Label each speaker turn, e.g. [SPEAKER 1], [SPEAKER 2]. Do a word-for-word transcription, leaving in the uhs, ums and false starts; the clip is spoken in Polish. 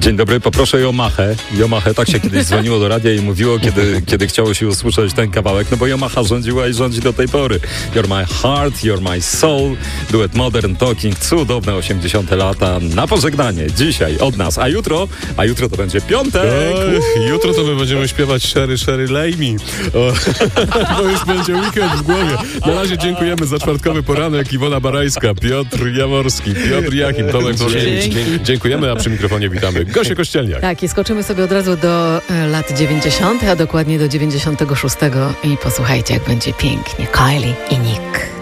[SPEAKER 1] Dzień dobry, poproszę Yamahę. Yamahę, tak się kiedyś dzwoniło do radia i mówiło, kiedy, kiedy chciało się usłyszeć ten kawałek, no bo Yamaha rządziła i rządzi do tej pory. You're my heart, you're my soul, duet Modern Talking, cudowne osiemdziesiąte lata na pożegnanie dzisiaj od nas, a jutro, a jutro to będzie piątek.
[SPEAKER 2] Oj, jutro to my będziemy śpiewać Sherry, Sherry, lay me, o, bo już będzie weekend w głowie. Na razie dziękujemy za czwartkowy poranek. Iwona Barajska, Piotr Jaworski, Piotr Jachim, Tomek Złoziewicz. Dziękujemy, a przy mikrofonie witamy Gosię Kościelniak.
[SPEAKER 3] Tak, i skoczymy sobie od razu do e, lat dziewięćdziesiątych, a dokładnie do dziewięćdziesiątego szóstego i posłuchajcie, jak będzie pięknie. Kylie i Nick.